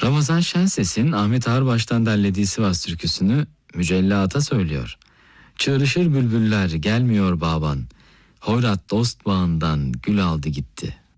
Ramazan Şenses'in Ahmet Ağarbaş'tan derlediği Sivas türküsünü Mücellata söylüyor. Çığrışır bülbüller gelmiyor baban, hoyrat dost bağından gül aldı gitti.